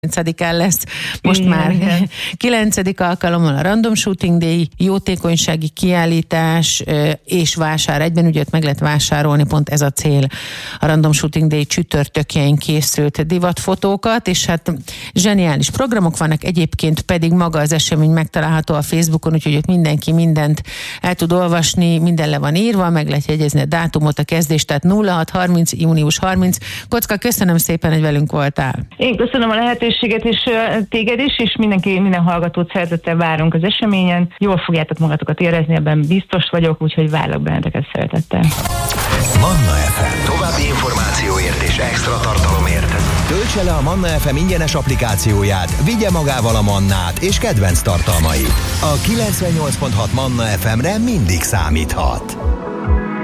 9-án lesz most már 9. alkalommal a Random Shooting Day, jótékonysági kiállítás és vásár egyben, ugye meg lehet vásárolni, pont ez a cél. A Random Shooting Day csütörtökjein készült divatfotókat, és hát zseniális programok vannak, egyébként pedig maga az esemény megtalálható a Facebookon, úgyhogy ott mindenki mindent el tud olvasni, minden le van írva, meg lehet jegyezni a dátumot, a kezdést, tehát 0630, június 30. Kocka, köszönöm szépen, hogy velünk voltál. Én köszönöm a lehetőséget, és téged is, és minden hallgatót szeretettel várunk az eseményen. Jól fogjátok magatokat érezni, ebben biztos vagyok, úgyhogy várlak benneteket szeretettel. Manna FM. További információért és extra tartalomért töltse le a Manna FM ingyenes applikációját, vigye magával a Mannát és kedvenc tartalmait. A 98.6 Manna FM-re mindig számíthat.